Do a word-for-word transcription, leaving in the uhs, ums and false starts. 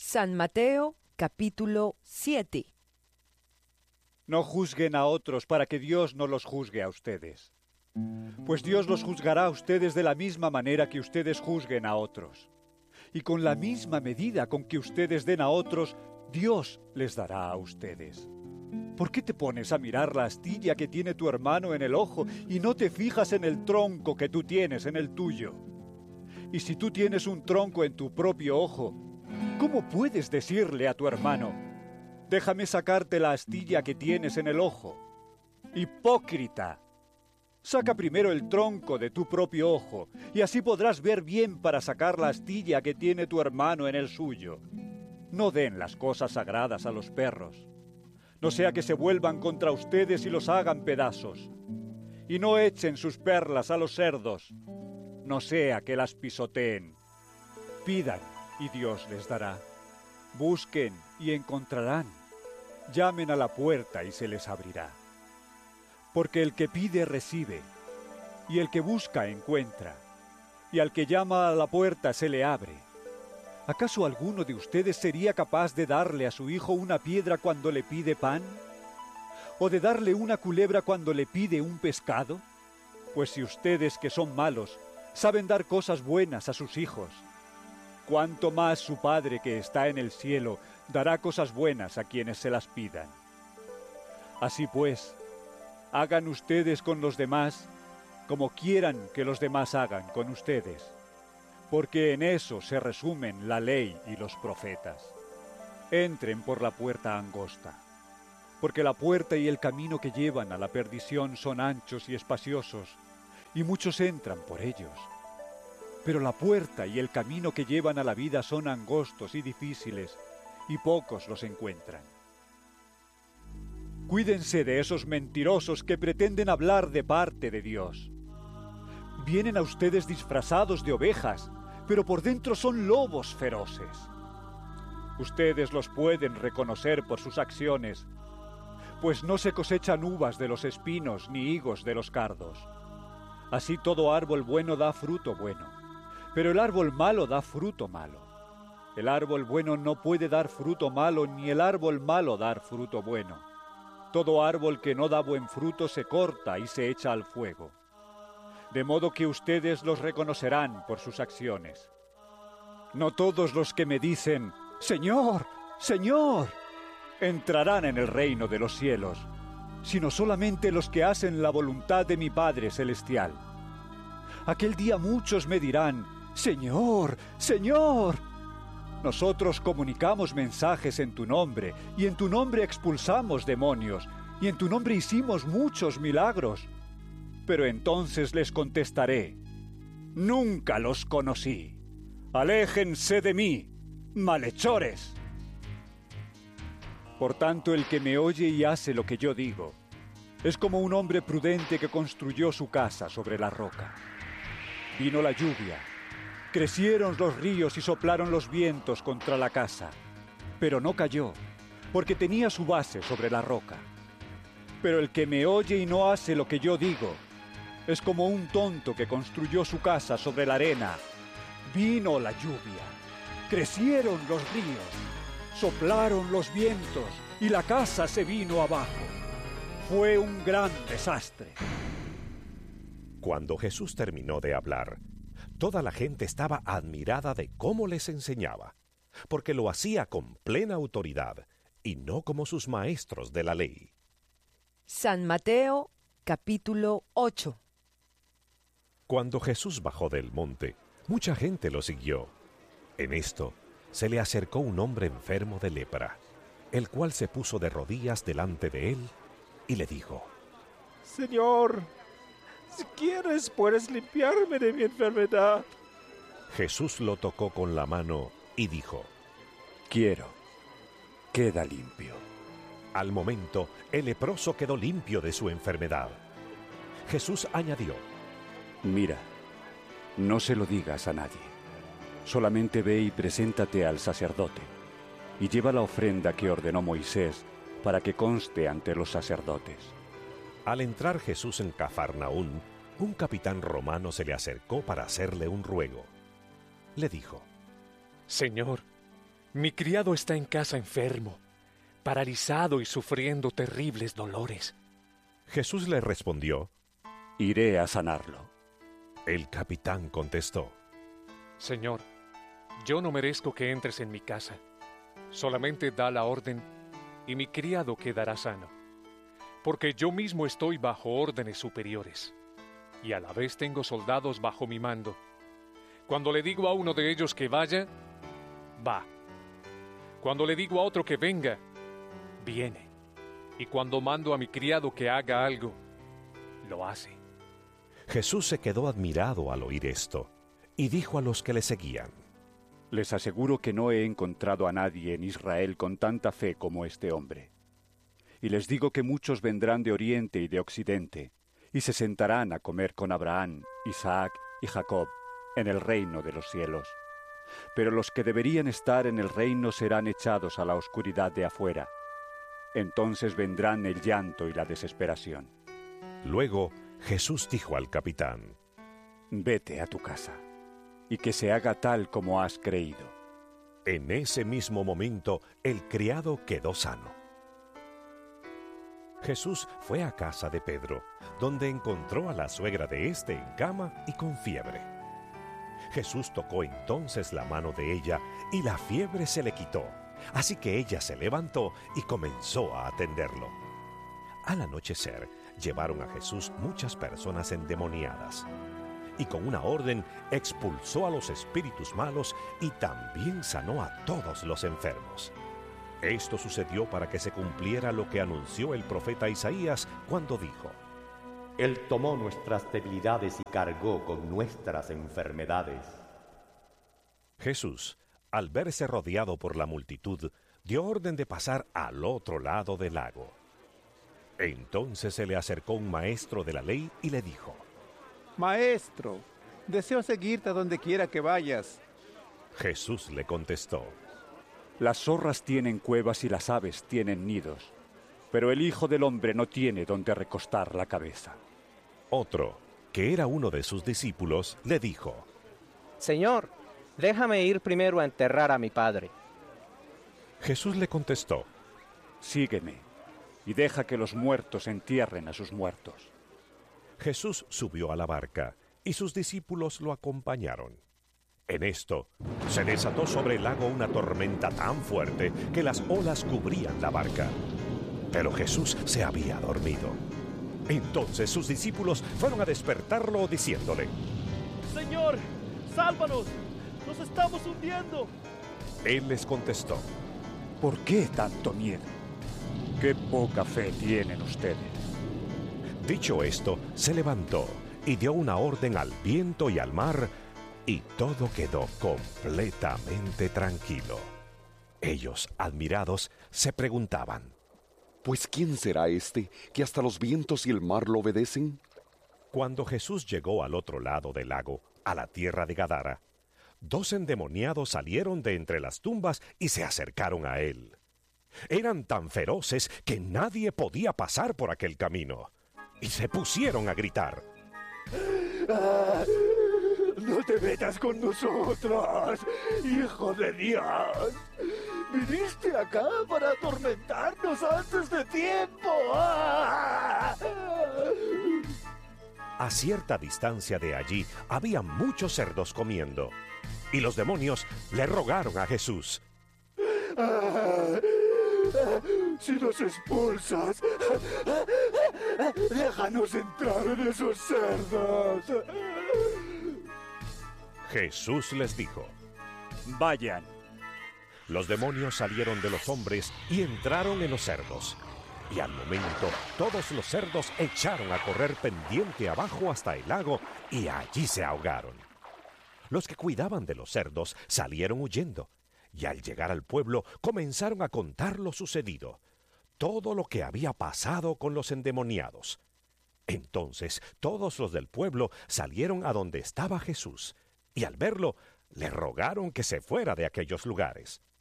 San Mateo, capítulo siete. No juzguen a otros para que Dios no los juzgue a ustedes. Pues Dios los juzgará a ustedes de la misma manera que ustedes juzguen a otros. Y con la misma medida con que ustedes den a otros, Dios les dará a ustedes. ¿Por qué te pones a mirar la astilla que tiene tu hermano en el ojo y no te fijas en el tronco que tú tienes en el tuyo? Y si tú tienes un tronco en tu propio ojo, ¿cómo puedes decirle a tu hermano: déjame sacarte la astilla que tienes en el ojo? ¡Hipócrita! Saca primero el tronco de tu propio ojo, y así podrás ver bien para sacar la astilla que tiene tu hermano en el suyo. No den las cosas sagradas a los perros, no sea que se vuelvan contra ustedes y los hagan pedazos. Y no echen sus perlas a los cerdos, no sea que las pisoteen. Pidan y Dios les dará. Busquen y encontrarán. Llamen a la puerta y se les abrirá. Porque el que pide recibe, y el que busca encuentra, y al que llama a la puerta se le abre. ¿Acaso alguno de ustedes sería capaz de darle a su hijo una piedra cuando le pide pan? ¿O de darle una culebra cuando le pide un pescado? Pues si ustedes, que son malos, saben dar cosas buenas a sus hijos, ¿cuánto más su Padre que está en el cielo dará cosas buenas a quienes se las pidan? Así pues, hagan ustedes con los demás como quieran que los demás hagan con ustedes, porque en eso se resumen la ley y los profetas. Entren por la puerta angosta, porque la puerta y el camino que llevan a la perdición son anchos y espaciosos, y muchos entran por ellos. Pero la puerta y el camino que llevan a la vida son angostos y difíciles, y pocos los encuentran. Cuídense de esos mentirosos que pretenden hablar de parte de Dios. Vienen a ustedes disfrazados de ovejas, pero por dentro son lobos feroces. Ustedes los pueden reconocer por sus acciones, pues no se cosechan uvas de los espinos ni higos de los cardos. Así todo árbol bueno da fruto bueno, pero el árbol malo da fruto malo. El árbol bueno no puede dar fruto malo, ni el árbol malo dar fruto bueno. Todo árbol que no da buen fruto se corta y se echa al fuego. De modo que ustedes los reconocerán por sus acciones. No todos los que me dicen: Señor, Señor, entrarán en el reino de los cielos, sino solamente los que hacen la voluntad de mi Padre Celestial. Aquel día muchos me dirán: Señor, Señor, nosotros comunicamos mensajes en tu nombre, y en tu nombre expulsamos demonios, y en tu nombre hicimos muchos milagros. Pero entonces les contestaré: nunca los conocí. Aléjense de mí, malhechores. Por tanto, el que me oye y hace lo que yo digo, es como un hombre prudente que construyó su casa sobre la roca. Vino la lluvia, crecieron los ríos y soplaron los vientos contra la casa, pero no cayó, porque tenía su base sobre la roca. Pero el que me oye y no hace lo que yo digo, es como un tonto que construyó su casa sobre la arena. Vino la lluvia, crecieron los ríos, soplaron los vientos y la casa se vino abajo. Fue un gran desastre. Cuando Jesús terminó de hablar, toda la gente estaba admirada de cómo les enseñaba, porque lo hacía con plena autoridad y no como sus maestros de la ley. San Mateo, capítulo ocho. Cuando Jesús bajó del monte, mucha gente lo siguió. En esto, se le acercó un hombre enfermo de lepra, el cual se puso de rodillas delante de él y le dijo: Señor, si quieres, puedes limpiarme de mi enfermedad. Jesús lo tocó con la mano y dijo: Quiero, queda limpio. Al momento, el leproso quedó limpio de su enfermedad. Jesús añadió: Mira, no se lo digas a nadie. Solamente ve y preséntate al sacerdote, y lleva la ofrenda que ordenó Moisés para que conste ante los sacerdotes. Al entrar Jesús en Cafarnaún, un capitán romano se le acercó para hacerle un ruego. Le dijo: Señor, Mi criado está en casa enfermo, paralizado y sufriendo terribles dolores. Jesús le respondió: Iré a sanarlo. El capitán contestó: Señor, yo no merezco que entres en mi casa. Solamente da la orden y mi criado quedará sano. Porque yo mismo estoy bajo órdenes superiores y a la vez tengo soldados bajo mi mando. Cuando le digo a uno de ellos que vaya, va. Cuando le digo a otro que venga, viene. Y cuando mando a mi criado que haga algo, lo hace. Jesús se quedó admirado al oír esto y dijo a los que le seguían: Les aseguro que no he encontrado a nadie en Israel con tanta fe como este hombre. Y les digo que muchos vendrán de oriente y de occidente, y se sentarán a comer con Abraham, Isaac y Jacob en el reino de los cielos. Pero los que deberían estar en el reino serán echados a la oscuridad de afuera. Entonces vendrán el llanto y la desesperación. Luego Jesús dijo al capitán: Vete a tu casa, y que se haga tal como has creído. En ese mismo momento el criado quedó sano. Jesús fue a casa de Pedro, donde encontró a la suegra de éste en cama y con fiebre. Jesús tocó entonces la mano de ella y la fiebre se le quitó, así que ella se levantó y comenzó a atenderlo. Al anochecer, llevaron a Jesús muchas personas endemoniadas, y con una orden expulsó a los espíritus malos y también sanó a todos los enfermos. Esto sucedió para que se cumpliera lo que anunció el profeta Isaías cuando dijo: Él tomó nuestras debilidades y cargó con nuestras enfermedades. Jesús, al verse rodeado por la multitud, dio orden de pasar al otro lado del lago. Entonces se le acercó un maestro de la ley y le dijo: Maestro, deseo seguirte a donde quiera que vayas. Jesús le contestó: Las zorras tienen cuevas y las aves tienen nidos, pero el Hijo del Hombre no tiene donde recostar la cabeza. Otro, que era uno de sus discípulos, le dijo: Señor, déjame ir primero a enterrar a mi padre. Jesús le contestó: Sígueme, y deja que los muertos entierren a sus muertos. Jesús subió a la barca, y sus discípulos lo acompañaron. En esto, se desató sobre el lago una tormenta tan fuerte que las olas cubrían la barca. Pero Jesús se había dormido. Entonces sus discípulos fueron a despertarlo diciéndole: Señor, sálvanos, nos estamos hundiendo. Él les contestó: ¿Por qué tanto miedo? ¡Qué poca fe tienen ustedes! Dicho esto, se levantó y dio una orden al viento y al mar, y todo quedó completamente tranquilo. Ellos, admirados, se preguntaban: ¿Pues quién será este que hasta los vientos y el mar lo obedecen? Cuando Jesús llegó al otro lado del lago, a la tierra de Gadara, dos endemoniados salieron de entre las tumbas y se acercaron a él. Eran tan feroces que nadie podía pasar por aquel camino, y se pusieron a gritar: ¡Ah! ¡No te metas con nosotros, hijo de Dios! ¡Viniste acá para atormentarnos antes de tiempo! ¡Ah! A cierta distancia de allí había muchos cerdos comiendo, y los demonios le rogaron a Jesús: ¡Ah! Si nos expulsas, déjanos entrar en esos cerdos. Jesús les dijo: Vayan. Los demonios salieron de los hombres y entraron en los cerdos. Y al momento, todos los cerdos echaron a correr pendiente abajo hasta el lago y allí se ahogaron. Los que cuidaban de los cerdos salieron huyendo, y al llegar al pueblo comenzaron a contar lo sucedido, todo lo que había pasado con los endemoniados. Entonces todos los del pueblo salieron a donde estaba Jesús, y al verlo, le rogaron que se fuera de aquellos lugares.